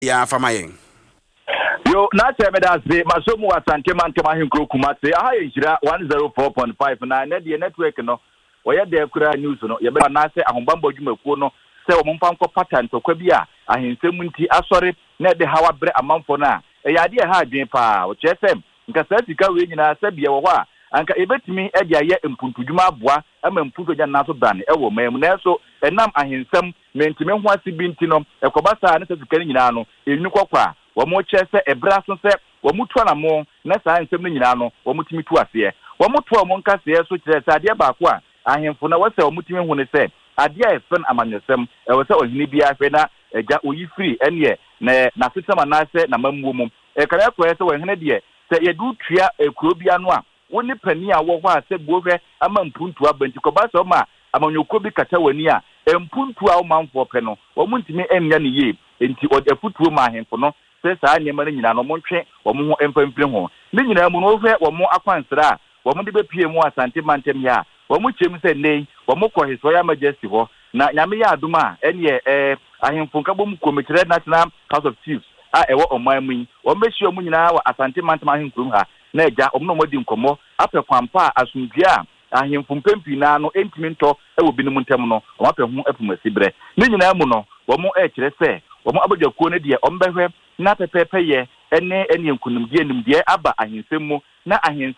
ya famayen yo na che me da se masomu wasante man kama hinkro kumate aha yira 104.5 na ne network no oya de kura news no ye be na se ahombambo dwumakuo no se wo mfa nko pattern to kwa bia ahensem nti asori na de hawa bre amanfo na ya de ha adwen pa o chesem nka sa sika we nyina se bia wo ho a anka ebetimi e de aye mpuntudwuma aboa ama mpunto gya na so brane e wo mam na so enam ahensem mentime ho asibi nti no ekobasa na se sika nyina no enyu kokwa wo mo chese ebra so se wo mutu na mo na sa nsem nyina no wo mutimi tu ase wo mutu wo nkase so kire sa de ba ko a ahemfo na wo se wo mutimi hu ne se ade a efen amanyesem e wo se ohini bia hwe na eja oyi free ene na fitam na se na mamuo mu e kare ko se wo hene de se yedu tua ekuro bia no a woni pani a wo ho a se buohwe ama mpuntu abanti ko ba so ma amanyoko bi kata wani a mpuntu a wo manfo pe no wo muntimi enya ne ye enti odafutuo ma ahemfo no se saa nyema ne nyina no montwe wo mo ho empamfire ho ne nyina mu no hwe wo mo akwansra wo mo de bepie mu asante mantem ya wo mo chem se nei wo mo kɔ hiso ya majesty ho na nyame ya aduma ene ahemfo nka bom committee national house of chiefs a ewo oman mu wo mehyi wo nyina wa asante mantem ahemfo ha na eja omno modi nkomo apɛ kwampa asundua ahemfo mpempi na no entimi ntɔ ewo binom ntem no wo apɛ ho apumasibre ne nyina mu no wo mo kyerɛ sɛ wo mo abadwakuo ne de ombɛhwɛ na pepepe ye ene nkunumdie nimdie aba ahensem mu na ahensem